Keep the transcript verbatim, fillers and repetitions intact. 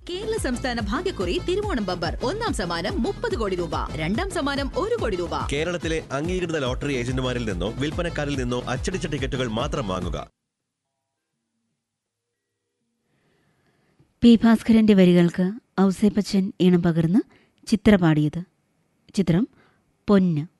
കേരള സംസ്ഥാന ഭാഗ്യക്കുറി തിരുവോണം ബമ്പർ ഒന്നാം സമ്മാനം മുപ്പത് കോടി രൂപ, രണ്ടാം സമ്മാനം ഒരു കോടി രൂപ. കേരളത്തിലെ അംഗീകൃത ലോട്ടറി ഏജന്റുമാരിൽ നിന്നോ വിൽപ്പനക്കാരിൽ നിന്നോ അച്ചടിച്ച ടിക്കറ്റുകൾ മാത്രം വാങ്ങുക. പി ഭാസ്കരന്റെ വരികൾക്ക് ഔസേപ്പച്ചൻ ഈണം പകർന്ന് ചിത്ര പാടിയത്. ചിത്രം പൊന്ന്.